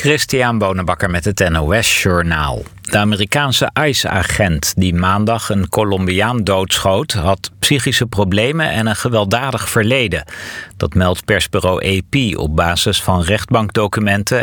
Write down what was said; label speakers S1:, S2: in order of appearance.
S1: Christian Bonenbakker met het NOS Journaal. De Amerikaanse ICE-agent die maandag een Colombiaan doodschoot had psychische problemen en een gewelddadig verleden. Dat meldt persbureau AP op basis van rechtbankdocumenten